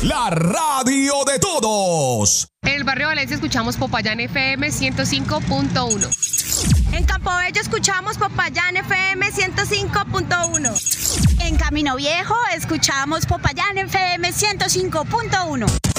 la radio de todos. En el barrio Valencia escuchamos Popayán FM 105.1. En Campobello escuchamos Popayán FM 105.1. En Camino Viejo escuchamos Popayán FM 105.1.